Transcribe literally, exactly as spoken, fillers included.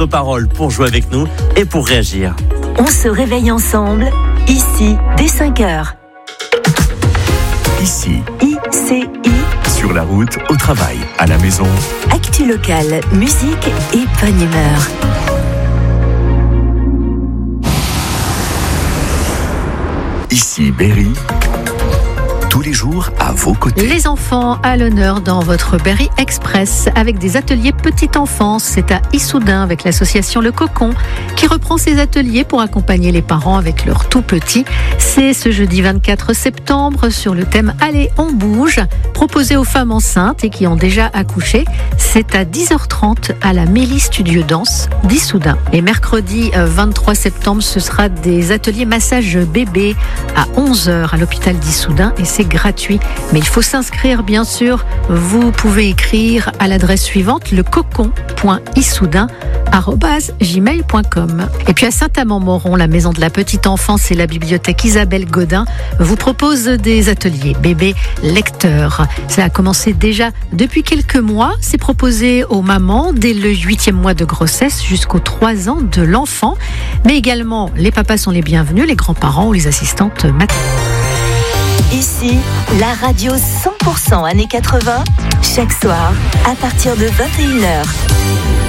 votre parole pour jouer avec nous et pour réagir. On se réveille ensemble, ici, dès cinq heures. Ici, I C I, sur la route, au travail, à la maison. actu locale, musique et bonne humeur. Ici Berry, tous les jours à vos côtés. Les enfants à l'honneur dans votre Berry Express avec des ateliers petite enfance. C'est à Issoudun avec l'association Le Cocon qui reprend ses ateliers pour accompagner les parents avec leurs tout petits. C'est ce jeudi vingt-quatre septembre sur le thème Allez, on bouge, proposé aux femmes enceintes et qui ont déjà accouché. C'est à dix heures trente à la Mélie Studio Danse d'Issoudun. Et mercredi vingt-trois septembre, ce sera des ateliers massage bébé à onze heures à l'hôpital d'Issoudun et c'est gratuit. Mais il faut s'inscrire bien sûr. Vous pouvez écrire à l'adresse suivante le cocon point issoudun arobase gmail point com. Et puis à Saint-Amand-Moron, la maison de la petite enfance et la bibliothèque Isabelle Godin vous propose des ateliers bébé lecteurs. Ça a commencé déjà depuis quelques mois. C'est proposé aux mamans dès le huitième mois de grossesse jusqu'aux trois ans de l'enfant. Mais également, les papas sont les bienvenus, les grands-parents ou les assistantes maternelles. Ici, la radio cent pour cent années quatre-vingts, chaque soir, à partir de vingt et une heures.